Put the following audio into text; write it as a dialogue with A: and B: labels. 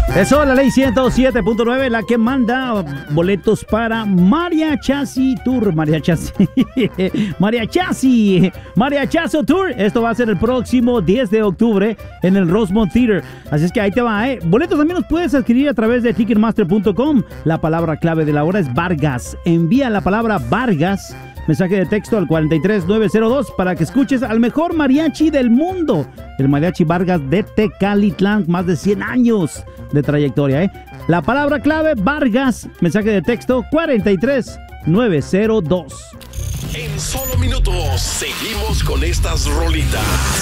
A: Eso, la ley 107.9, la que manda boletos para Mariachazo Tour. Mariachazo Tour. Esto va a ser el próximo 10 de octubre en el Rosemont Theater. Así es que ahí te va, Boletos también los puedes adquirir a través de Ticketmaster.com. La palabra clave de la hora es Vargas. Envía la palabra Vargas, mensaje de texto al 43902 para que escuches al mejor mariachi del mundo. El Mariachi Vargas de Tecalitlán, más de 100 años de trayectoria, La palabra clave, Vargas, mensaje de texto 43902.
B: En solo minutos seguimos con estas rolitas.